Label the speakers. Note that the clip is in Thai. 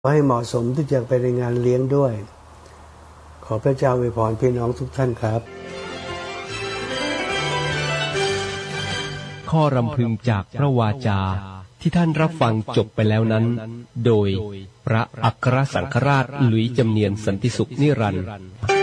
Speaker 1: ให้เหมาะสมที่จะไปในงานเลี้ยงด้วยขอพระเจ้าอวยพรพี่น้องทุกท่านครับ
Speaker 2: ข้อรำพึงจากพระวาจาที่ท่านรับฟังจบไปแล้วนั้นโดยพระอัครสังฆราชหลุยส์จำเนียนสันติสุขนิรันดร์